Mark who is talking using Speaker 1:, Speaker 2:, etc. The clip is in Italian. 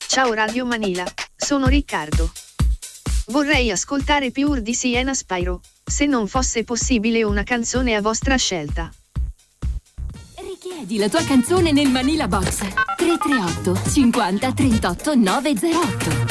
Speaker 1: Ciao Radio Manila, sono Riccardo. Vorrei ascoltare Pure di Siena Spyro, se non fosse possibile una canzone a vostra scelta.
Speaker 2: Richiedi la tua canzone nel Manila Box 338 50 38 908.